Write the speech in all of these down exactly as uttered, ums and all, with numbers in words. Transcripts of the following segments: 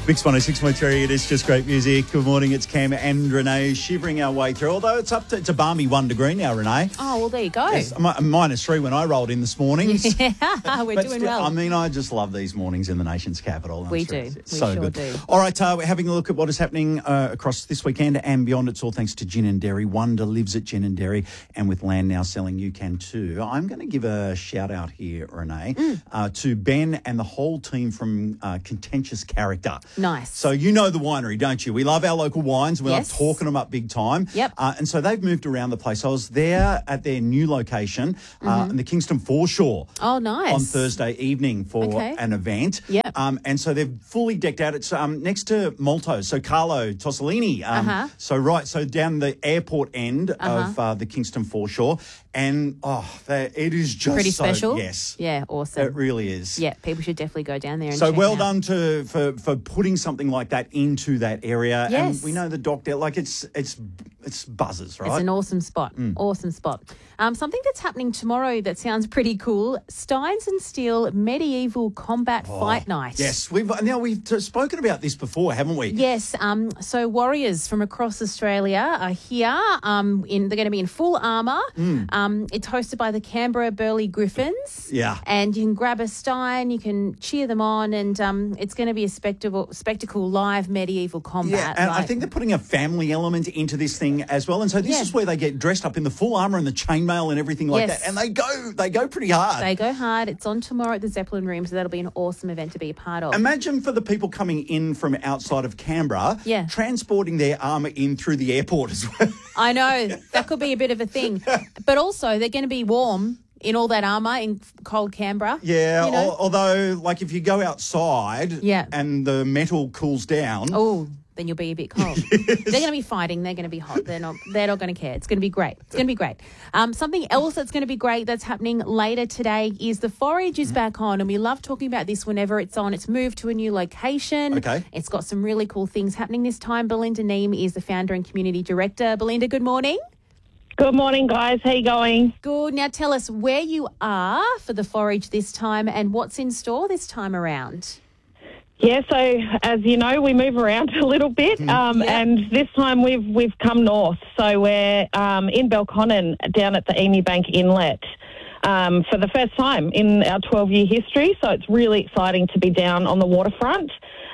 Mix one oh six, my cherry. It is just great music. Good morning. It's Cam and Renee shivering our way through. Although it's up to it's a balmy one degree now, Renee. Oh, well, there you go. Yes, I'm a minus three when I rolled in this morning. Yeah, we're But doing still, well. I mean, I just love these mornings in the nation's capital. We It's do. really- We so sure good. do. All right, uh, we're having a look at what is happening uh, across this weekend and beyond. It's all thanks to Gin and Dairy. Wonder lives at Gin and Dairy, and with land now selling, you can too. I'm going to give a shout out here, Renee, Mm. uh, to Ben and the whole team from uh, Contentious Character. Nice. So you know the winery, don't you? We love our local wines. We Yes. love talking them up big time. Yep. Uh, and so they've moved around the place. I was there at their new location uh, in the Kingston Foreshore. Oh, nice. On Thursday evening for Okay. an event. Yep. Um, and so they're fully decked out. It's um, next to Malto, so Carlo Tossolini. Um, Uh-huh. So right, so down the airport end of uh, the Kingston Foreshore. And, oh, they- it is just Pretty so, special. yes. Yeah, awesome. It really is. Yeah, people should definitely go down there and So check well it out. done to for, for putting something like that into that area. Yes. And we know the dock there, like it's it's it's buzzers, right? It's an awesome spot. Mm. Awesome spot. Um, something that's happening tomorrow that sounds pretty cool. Steins and Steel Medieval Combat Fight Night. Oh, Yes, we've now we've t- spoken about this before, haven't we? Yes. Um, so warriors from across Australia are here. Um, in they're going to be in full armour. Um, it's hosted by the Canberra Burleigh Griffins. Yeah. And you can grab a stein, you can cheer them on, and um, it's going to be a spectacle, spectacle live medieval combat. Yeah, and I like- think they're putting a family element into this thing as well. And so this Yeah. is where they get dressed up in the full armour and the chainmail and everything like Yes. that. And they go they go pretty hard. They go hard. It's on tomorrow at the Zeppelin Room, so that'll be an awesome event to be a part of. Imagine for the people coming in from outside of Canberra, Yeah. transporting their armour in through the airport as well. I know, that could be a bit of a thing. But also, they're going to be warm in all that armour in cold Canberra. Yeah, You know? al- although, like, if you go outside Yeah. and the metal cools down, Oh, then you'll be a bit cold. They're going to be fighting. They're going to be hot. They're not. They're not going to care. It's going to be great. It's going to be great. Um, something else that's going to be great that's happening later today is the Forage is back on, and we love talking about this whenever it's on. It's moved to a new location. Okay. It's got some really cool things happening this time. Belinda Neem is the founder and community director. Belinda, good morning. Good morning, guys. How you going? Good. Now tell us where you are for the Forage this time and what's in store this time around. Yeah, so as you know, we move around a little bit, um, Yeah. and this time we've we've come north. So we're um, in Belconnen, down at the Emu Bank Inlet, um, for the first time in our twelve-year history. So it's really exciting to be down on the waterfront.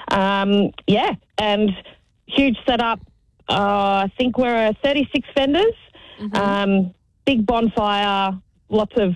Um, yeah, and huge setup. Uh, I think we're uh, thirty-six vendors. Um, big bonfire, lots of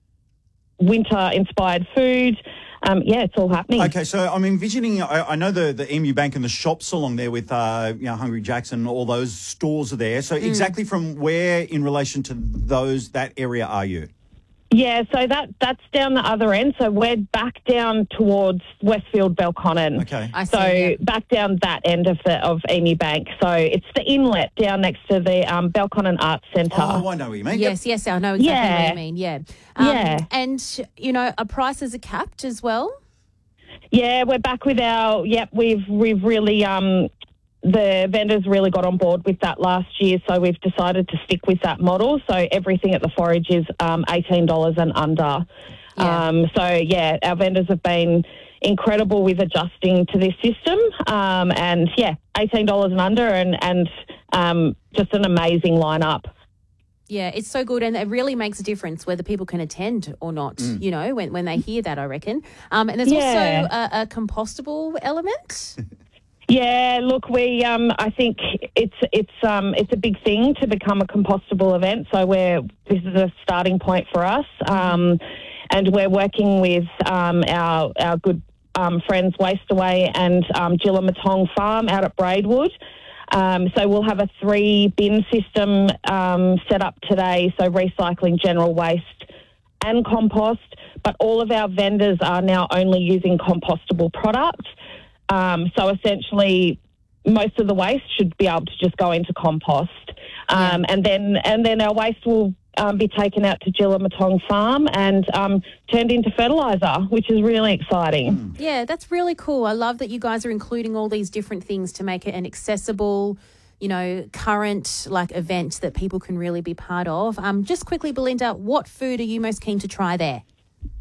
winter-inspired food. Um, yeah, it's all happening. Okay, so I'm envisioning, I, I know the, the Emu Bank and the shops along there with, uh, you know, Hungry Jack's and all those stores are there. So exactly from where in relation to those, that area are you? Yeah, so that that's down the other end. So we're back down towards Westfield, Belconnen. Okay. I see. So yeah. back down that end of the of Emu Bank. So it's the inlet down next to the um, Belconnen Arts Centre. Oh, I know what you mean. Yes, yes, I know exactly what Yeah. you mean. Yeah. Um, Yeah. And, you know, our prices are capped as well. Yeah, we're back with our. Yep, we've we've really um, the vendors really got on board with that last year, so we've decided to stick with that model. So everything at the Forage is um, eighteen dollars and under. Yeah. Um, so yeah, our vendors have been incredible with adjusting to this system, um, and yeah, eighteen dollars and under, and and um, just an amazing lineup. Yeah, it's so good, and it really makes a difference whether people can attend or not, you know, when, when they hear that, I reckon. Um, and there's Yeah. also a, a compostable element. Yeah, look, we um, I think it's it's um, it's a big thing to become a compostable event. So we're this is a starting point for us, um, and we're working with um, our our good um, friends Waste Away and um, Jillamatong Farm out at Braidwood. Um, so we'll have a three bin system um, set up today. So recycling general waste and compost, but all of our vendors are now only using compostable products. Um, so essentially, most of the waste should be able to just go into compost, um, Yeah. and then and then our waste will um, be taken out to Jillamatong Farm and um, turned into fertiliser, which is really exciting. Yeah, that's really cool. I love that you guys are including all these different things to make it an accessible, you know, current like event that people can really be part of. Um, just quickly, Belinda, what food are you most keen to try there?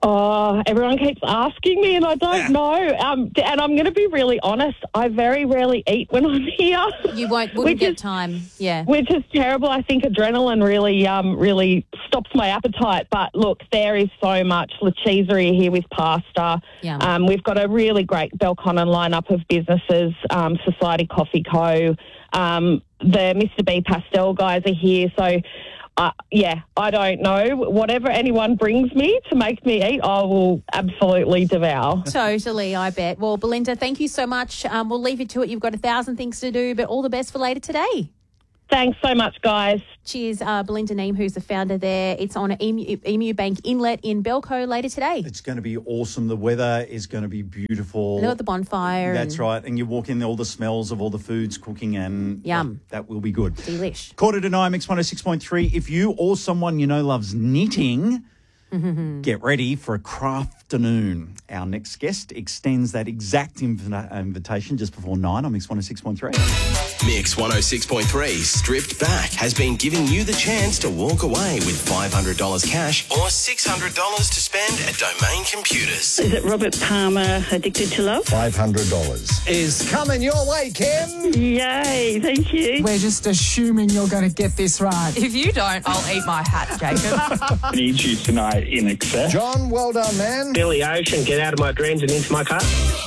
Oh, everyone keeps asking me and I don't Yeah. know. Um, d- and I'm going to be really honest. I very rarely eat when I'm here. You won't wouldn't Which get is- time. Yeah. Which is terrible. I think adrenaline really, um, really stops my appetite. But look, there is so much lacheseria here with pasta. Yum. Um, we've got a really great Belconnen lineup of businesses. Um, Society Coffee Co. Um, the Mister B Pastel guys are here. So, uh, yeah, I don't know. Whatever anyone brings me to make me eat, I will absolutely devour. Totally, I bet. Well, Belinda, thank you so much. Um, we'll leave you to it. You've got a thousand things to do, but all the best for later today. Thanks so much, guys. Cheers, uh, Belinda Neem, who's the founder there. It's on Emu, Emu Bank Inlet in Belco later today. It's going to be awesome. The weather is going to be beautiful. They're at the bonfire. That's and right. And you walk in, all the smells of all the foods cooking, and Yum. that, that will be good. Delish. Quarter to nine, Mix one oh six point three. If you or someone you know loves knitting, get ready for a crafternoon. Our next guest extends that exact inv- invitation just before nine on Mix one oh six point three. Mix one oh six point three Stripped Back has been giving you the chance to walk away with five hundred dollars cash or six hundred dollars to spend at Domain Computers. Is it Robert Palmer, Addicted to Love? five hundred dollars is coming your way, Kim. Yay, thank you. We're just assuming you're going to get this right. If you don't, I'll eat my hat, Jacob. I need you tonight in excess. John, well done, man. Billy Ocean, Get Out of My Dreams and Into My Car.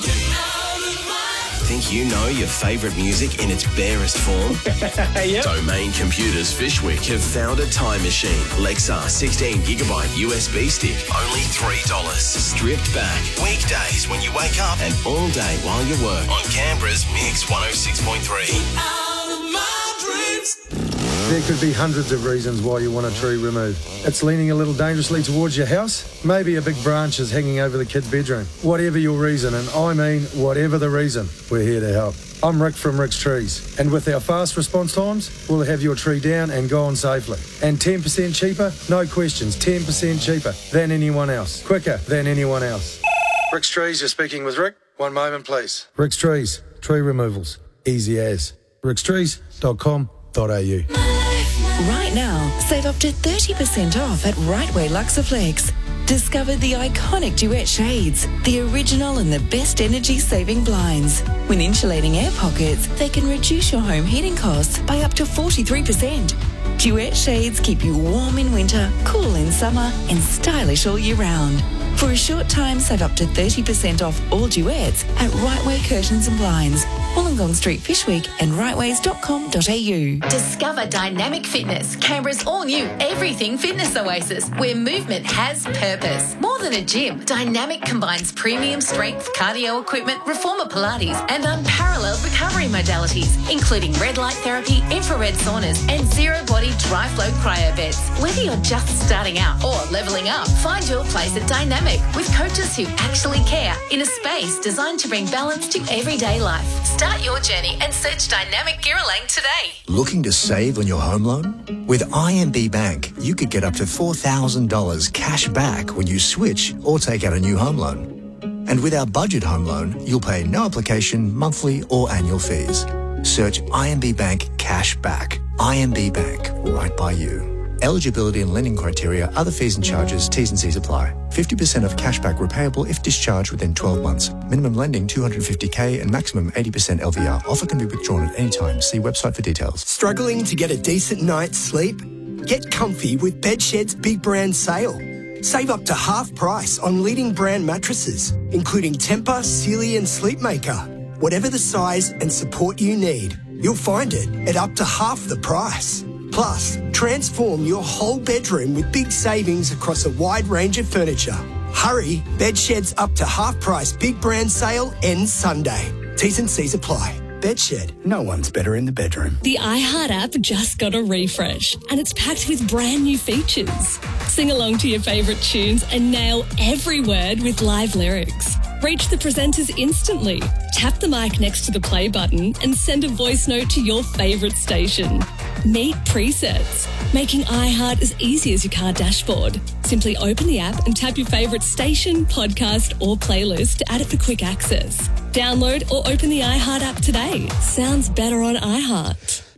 Think you know your favourite music in its barest form? Yep. Domain Computers Fishwick have found a time machine. Lexar sixteen gigabyte U S B stick, only three dollars. Stripped Back. Weekdays when you wake up and all day while you work. On Canberra's Mix one oh six point three. There could be hundreds of reasons why you want a tree removed. It's leaning a little dangerously towards your house. Maybe a big branch is hanging over the kid's bedroom. Whatever your reason, and I mean whatever the reason, we're here to help. I'm Rick from Rick's Trees, and with our fast response times, we'll have your tree down and gone safely. And ten percent cheaper? No questions, ten percent cheaper than anyone else. Quicker than anyone else. Rick's Trees, you're speaking with Rick. One moment, please. Rick's Trees, tree removals. Easy as. ricks trees dot com dot a u. Right now, save up to thirty percent off at Rightway Luxaflex. Discover the iconic Duet shades, the original and the best energy-saving blinds. When insulating air pockets, they can reduce your home heating costs by up to forty-three percent. Duet shades keep you warm in winter, cool in summer, and stylish all year round. For a short time, save up to thirty percent off all Duets at Rightway Curtains and Blinds, Wollongong Street, Fishwick, and rightways dot com dot a u. Discover Dynamic Fitness, Canberra's all-new everything fitness oasis, where movement has purpose. More than a gym, Dynamic combines premium strength cardio equipment, reformer Pilates, and unparalleled recovery modalities, including red light therapy, infrared saunas, and zero-body dry flow cryo beds. Whether you're just starting out or leveling up, find your place at Dynamic with coaches who actually care in a space designed to bring balance to everyday life. Start your journey and search Dynamic Girrawong today. Looking to save on your home loan? With I M B Bank, you could get up to four thousand dollars cash back when you switch or take out a new home loan. And with our budget home loan, you'll pay no application, monthly or annual fees. Search I M B Bank Cash Back. I M B Bank, right by you. Eligibility and lending criteria, other fees and charges, T's and C's apply. fifty percent of cashback repayable if discharged within twelve months. Minimum lending two hundred fifty thousand and maximum eighty percent L V R. Offer can be withdrawn at any time. See website for details. Struggling to get a decent night's sleep? Get comfy with Bedshed's big brand sale. Save up to half price on leading brand mattresses, including Tempur, Sealy and Sleepmaker. Whatever the size and support you need, you'll find it at up to half the price. Plus, transform your whole bedroom with big savings across a wide range of furniture. Hurry, Bedshed's up to half price big brand sale ends Sunday. T's and C's apply. Bedshed, no one's better in the bedroom. The iHeart app just got a refresh and it's packed with brand new features. Sing along to your favourite tunes and nail every word with live lyrics. Reach the presenters instantly. Tap the mic next to the play button and send a voice note to your favourite station. Meet presets, making iHeart as easy as your car dashboard. Simply open the app and tap your favourite station, podcast or playlist to add it for quick access. Download or open the iHeart app today. Sounds better on iHeart.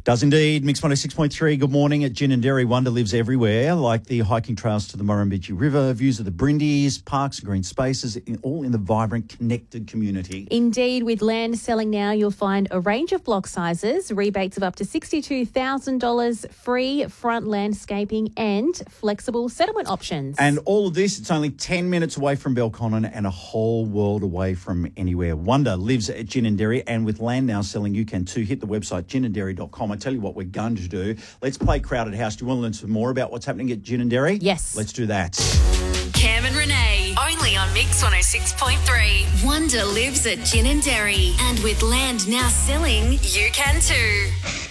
Does indeed. Mix one oh six point three, good morning at Gin and Dairy. Wonder lives everywhere, like the hiking trails to the Murrumbidgee River, views of the Brindis, parks and green spaces, in, all in the vibrant, connected community. Indeed, with land selling now, you'll find a range of block sizes, rebates of up to sixty-two thousand dollars, free front landscaping and flexible settlement options. And all of this, it's only ten minutes away from Belconnen and a whole world away from anywhere. Wonder lives at Gin and Dairy, and with land now selling, you can too. Hit the website gin and dairy dot com. I tell you what we're going to do. Let's play Crowded House. Do you want to learn some more about what's happening at Gin and Dairy? Yes. Let's do that. Cam and Renee, only on Mix one oh six point three. Wonder lives at Gin and Dairy, and with land now selling, you can too.